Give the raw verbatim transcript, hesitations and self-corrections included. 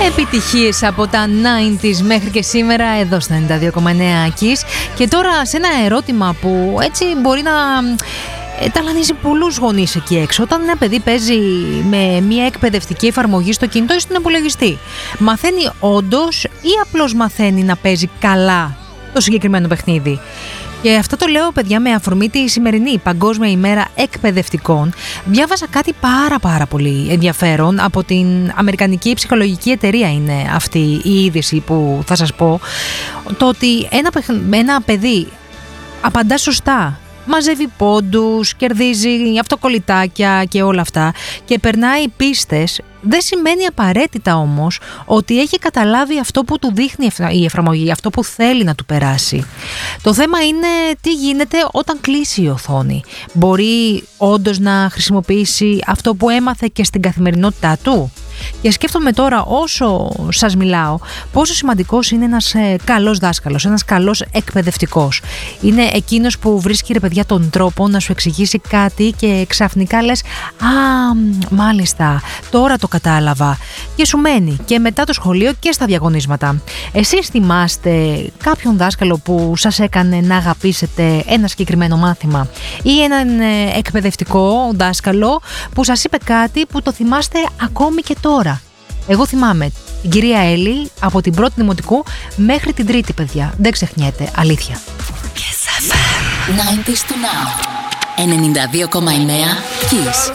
Επιτυχίες από τα ενενήντα μέχρι και σήμερα εδώ στο ενενήντα δύο κόμμα εννέα Kiss. Και τώρα σε ένα ερώτημα που έτσι μπορεί να ε, ταλανίζει πολλούς γονείς εκεί έξω. Όταν ένα παιδί παίζει με μια εκπαιδευτική εφαρμογή στο κινητό ή στον υπολογιστή, μαθαίνει όντως ή απλώς μαθαίνει να παίζει καλά το συγκεκριμένο παιχνίδι? Και αυτό το λέω, παιδιά, με αφορμή τη σημερινή Παγκόσμια ημέρα εκπαιδευτικών. Διάβασα κάτι πάρα πάρα πολύ ενδιαφέρον από την αμερικανική ψυχολογική εταιρεία, είναι αυτή η είδηση που θα σας πω. Το ότι ένα, ένα παιδί απαντά σωστά, μαζεύει πόντους, κερδίζει αυτοκολλητάκια και όλα αυτά και περνάει πίστες, δεν σημαίνει απαραίτητα όμως ότι έχει καταλάβει αυτό που του δείχνει η εφαρμογή, αυτό που θέλει να του περάσει. Το θέμα είναι τι γίνεται όταν κλείσει η οθόνη. Μπορεί όντως να χρησιμοποιήσει αυτό που έμαθε και στην καθημερινότητά του? Και σκέφτομαι τώρα, όσο σας μιλάω, πόσο σημαντικός είναι ένας ε, καλός δάσκαλος, ένας καλός εκπαιδευτικός. Είναι εκείνος που βρίσκει, ρε παιδιά, τον τρόπο να σου εξηγήσει κάτι και ξαφνικά λες «Α, μάλιστα, τώρα το κατάλαβα», και σου μένει και μετά το σχολείο και στα διαγωνίσματα. Εσείς θυμάστε κάποιον δάσκαλο που σας έκανε να αγαπήσετε ένα συγκεκριμένο μάθημα, ή έναν ε, εκπαιδευτικό δάσκαλο που σας είπε κάτι που το θυμάστε ακόμη και τώρα? Εγώ θυμάμαι την κυρία Έλλη από την πρώτη δημοτικού μέχρι την τρίτη, παιδιά. Δεν ξεχνιέται, αλήθεια. ενενήντα δύο κόμμα εννέα Kiss.